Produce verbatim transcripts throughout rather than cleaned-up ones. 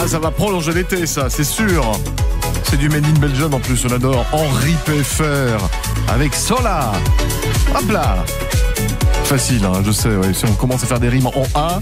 Ah, ça va prolonger l'été, ça, c'est sûr. C'est du Made in Belgium en plus, on adore. Henri Pfeffer avec Sola. Hop là. Facile, hein, je sais, ouais. Si on commence à faire des rimes en A.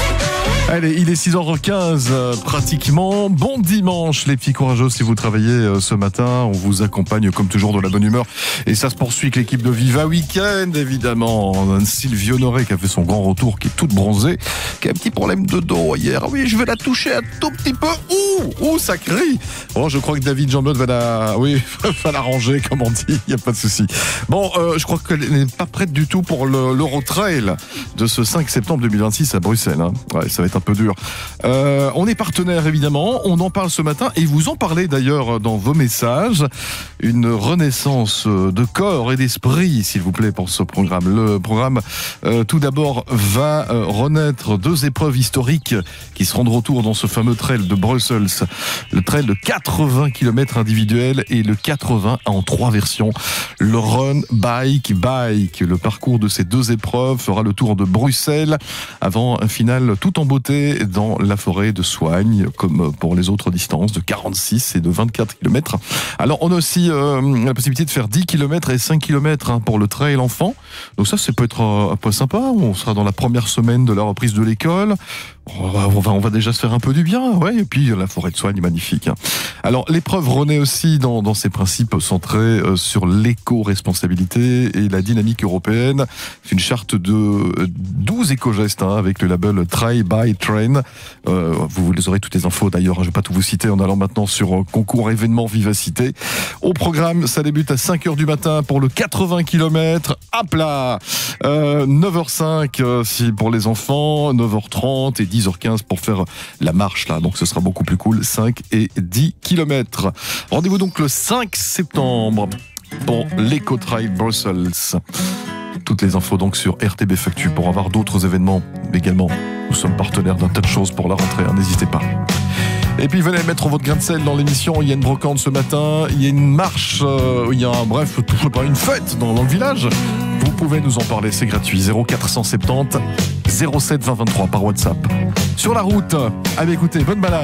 Allez, il est six heures quinze euh, pratiquement. Bon dimanche les petits courageux si vous travaillez euh, ce matin. On vous accompagne comme toujours de la bonne humeur. Et ça se poursuit avec l'équipe de Viva Weekend évidemment. Sylvie Honoré qui a fait son grand retour, qui est toute bronzée, qui a un petit problème de dos hier. Oui, je vais la toucher un tout petit peu. Ouh, ouh, ça crie. Bon, je crois que David Jean-Claude va la, oui, va la ranger comme on dit. Il n'y a pas de souci. Bon, euh, je crois qu'elle n'est pas prête du tout pour le, l'Eurotrail de ce cinq septembre deux mille vingt-six à Bruxelles. Hein. Ouais, ça va être un peu dur. Euh, on est partenaire évidemment, on en parle ce matin et vous en parlez d'ailleurs dans vos messages. Une renaissance de corps et d'esprit s'il vous plaît pour ce programme. Le programme euh, tout d'abord va euh, renaître deux épreuves historiques qui seront de retour dans ce fameux trail de Bruxelles. Le trail de quatre-vingts kilomètres individuels et le quatre-vingts en trois versions. Le run, bike, bike. Le parcours de ces deux épreuves fera le tour de Bruxelles avant un final tout en beauté dans la forêt de Soignes, comme pour les autres distances de quarante-six et de vingt-quatre kilomètres. Alors, on a aussi euh, la possibilité de faire dix kilomètres et cinq kilomètres hein, pour le trail enfant. Donc ça, ça peut être euh, un peu sympa. On sera dans la première semaine de la reprise de l'école. On va, on va, on va déjà se faire un peu du bien, ouais. Et puis la forêt de Soignes est magnifique. Hein. Alors l'épreuve renaît aussi dans, dans ses principes centrés euh, sur l'éco-responsabilité et la dynamique européenne. C'est une charte de douze éco-gestes hein, avec le label Try by Train. Euh, vous, vous les aurez toutes les infos d'ailleurs. Hein, je vais pas tout vous citer en allant maintenant sur euh, concours événements Vivacité. Au programme, ça débute à cinq heures du matin pour le quatre-vingts kilomètres. Hop là, euh, neuf heures cinq euh, si pour les enfants, neuf heures trente et dix heures quinze pour faire la marche là, donc ce sera beaucoup plus cool, cinq et dix kilomètres. Rendez-vous donc le cinq septembre pour l'Eco-Trail Brussels. Toutes les infos donc sur R T B Factu pour avoir d'autres événements également. Nous sommes partenaires d'un tas de choses pour la rentrée, hein, n'hésitez pas. Et puis venez mettre votre grain de sel dans l'émission. Il y a une brocante ce matin, il y a une marche, euh, il y a un, bref, tout pas une fête dans, dans le village. Vous pouvez nous en parler, c'est gratuit. zéro quatre cent soixante-dix zéro sept vingt vingt-trois par WhatsApp. Sur la route, allez écoutez, bonne balade.